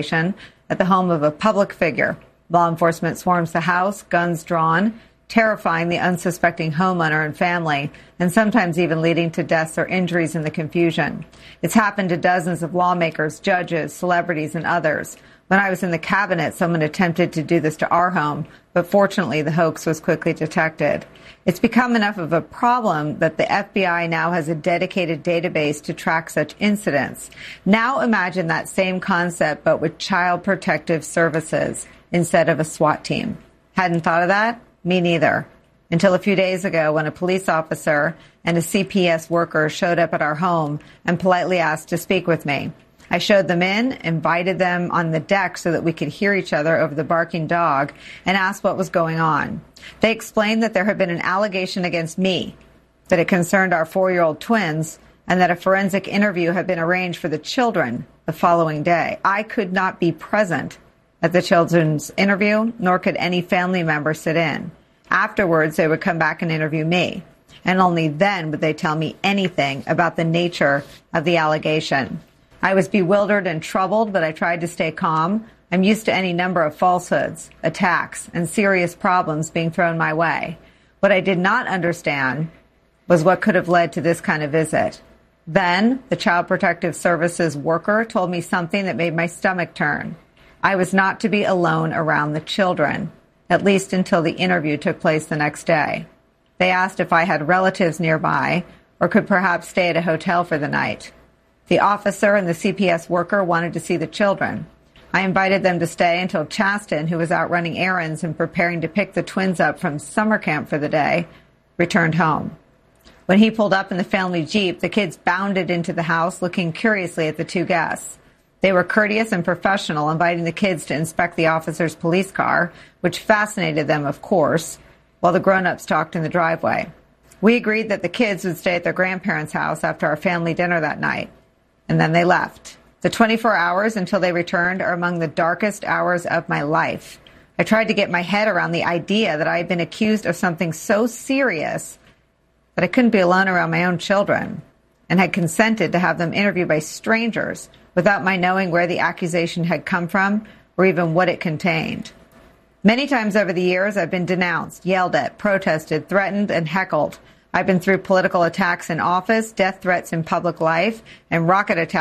situation at the home of a public figure. Law enforcement swarms the house, guns drawn, terrifying the unsuspecting homeowner and family, and sometimes even leading to deaths or injuries in the confusion. It's happened to dozens of lawmakers, judges, celebrities, and others. When I was in the cabinet, someone attempted to do this to our home, but fortunately the hoax was quickly detected. It's become enough of a problem that the FBI now has a dedicated database to track such incidents. Now imagine that same concept, but with Child Protective Services instead of a SWAT team. Hadn't thought of that? Me neither. Until a few days ago when a police officer and a CPS worker showed up at our home and politely asked to speak with me. I showed them in, invited them on the deck so that we could hear each other over the barking dog, and asked what was going on. They explained that there had been an allegation against me, that it concerned our 4-year-old twins, and that a forensic interview had been arranged for the children the following day. I could not be present at the children's interview, nor could any family member sit in. Afterwards, they would come back and interview me, and only then would they tell me anything about the nature of the allegation. I was bewildered and troubled, but I tried to stay calm. I'm used to any number of falsehoods, attacks, and serious problems being thrown my way. What I did not understand was what could have led to this kind of visit. Then, the Child Protective Services worker told me something that made my stomach turn. I was not to be alone around the children, at least until the interview took place the next day. They asked if I had relatives nearby or could perhaps stay at a hotel for the night. The officer and the CPS worker wanted to see the children. I invited them to stay until Chasten, who was out running errands and preparing to pick the twins up from summer camp for the day, returned home. When he pulled up in the family Jeep, the kids bounded into the house, looking curiously at the two guests. They were courteous and professional, inviting the kids to inspect the officer's police car, which fascinated them, of course, while the grown-ups talked in the driveway. We agreed that the kids would stay at their grandparents' house after our family dinner that night. And then they left. The 24 hours until they returned are among the darkest hours of my life. I tried to get my head around the idea that I had been accused of something so serious that I couldn't be alone around my own children, and had consented to have them interviewed by strangers without my knowing where the accusation had come from or even what it contained. Many times over the years, I've been denounced, yelled at, protested, threatened, and heckled. I've been through political attacks in office, death threats in public life, and rocket attacks